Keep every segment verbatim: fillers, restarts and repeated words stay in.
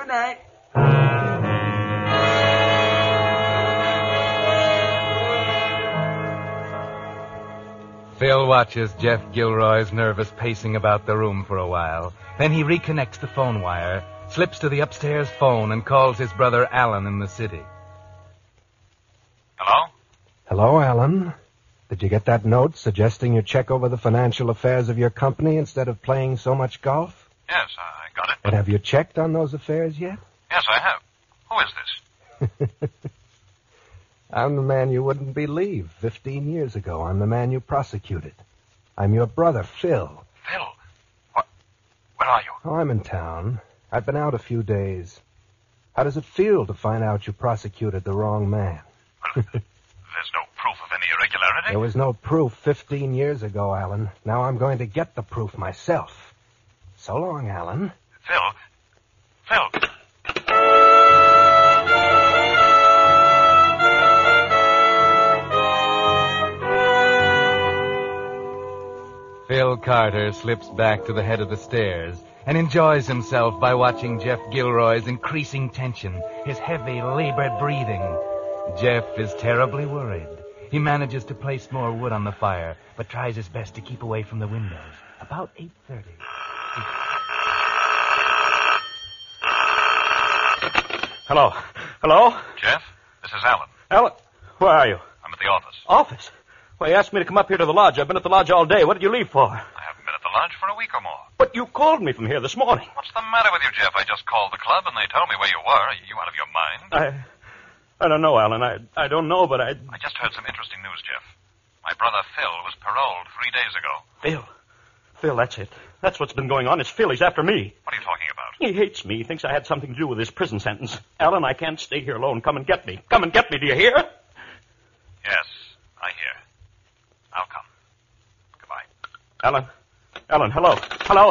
night. Phil watches Jeff Gilroy's nervous pacing about the room for a while. Then he reconnects the phone wire, slips to the upstairs phone, and calls his brother Alan in the city. Hello? Hello, Alan. Did you get that note suggesting you check over the financial affairs of your company instead of playing so much golf? Yes, I got it. And have you checked on those affairs yet? Yes, I have. Who is this? I'm the man you wouldn't believe. Fifteen years ago, I'm the man you prosecuted. I'm your brother, Phil. Phil? What? Where are you? Oh, I'm in town. I've been out a few days. How does it feel to find out you prosecuted the wrong man? Well, there's no proof of any irregularity. There was no proof fifteen years ago, Alan. Now I'm going to get the proof myself. So long, Alan. Phil? Phil? Phil Carter slips back to the head of the stairs and enjoys himself by watching Jeff Gilroy's increasing tension, his heavy, labored breathing. Jeff is terribly worried. He manages to place more wood on the fire, but tries his best to keep away from the windows. About eight thirty. Hello. Hello? Jeff, this is Alan. Alan, where are you? I'm at the office. Office? Well, you asked me to come up here to the lodge. I've been at the lodge all day. What did you leave for? I haven't been at the lodge for a week or more. But you called me from here this morning. What's the matter with you, Jeff? I just called the club and they told me where you were. Are you out of your mind? I... I don't know, Alan. I I don't know, but I... I just heard some interesting news, Jeff. My brother Phil was paroled three days ago. Phil. Phil, that's it. That's what's been going on. It's Phil. He's after me. What are you talking about? He hates me. He thinks I had something to do with his prison sentence. Alan, I can't stay here alone. Come and get me. Come and get me. Do you hear? Yes, I hear. I'll come. Goodbye. Alan. Alan, hello. Hello.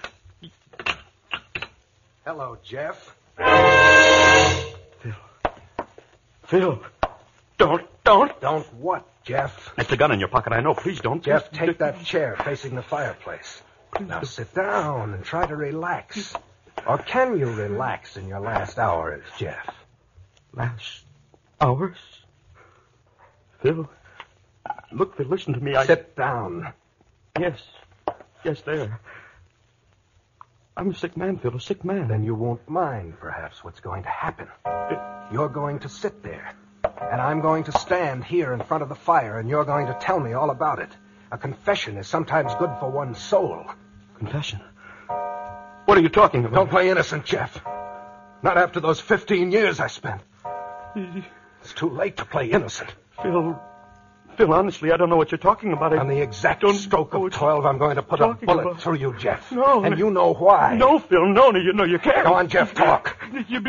Hello, Jeff. Phil. Phil. Don't, don't. Don't what, Jeff? That's the gun in your pocket. I know. Please don't. Jeff, take that chair facing the fireplace. Now sit down and try to relax. Or can you relax in your last hours, Jeff? Last hours? Phil. Look, Phil, listen to me. I... Sit down. Yes. Yes, there. I'm a sick man, Phil, a sick man. Then you won't mind, perhaps, what's going to happen. It... You're going to sit there. And I'm going to stand here in front of the fire, and you're going to tell me all about it. A confession is sometimes good for one's soul. Confession? What are you talking about? Don't play innocent, Jeff. Not after those fifteen years I spent. It's too late to play innocent. Phil... Phil, honestly, I don't know what you're talking about. I... On the exact don't stroke of twelve, I'm going to put a bullet about... through you, Jeff. No. And you know why. No, Phil, no, no, you know you can't. Go on, Jeff, talk. You